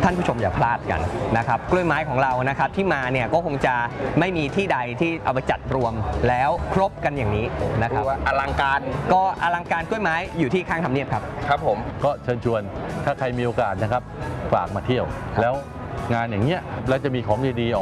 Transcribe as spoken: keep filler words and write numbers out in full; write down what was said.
ท่านผู้ชมอย่าพลาดกันนะครับกล้วยไม้ของเรานะครับที่มาเนี่ยก็คงจะไม่มีที่ใดที่เอาไปจัดรวมแล้วครบกันอย่างนี้นะครับอลังการก็อลังการกล้วยไม้อยู่ที่ข้างทำเนียบครับครับผมก็เชิญชวนถ้าใครมีโอกาสนะครับฝากมาเที่ยวแล้วงานอย่างเงี้ยแล้วจะมีของดีๆออก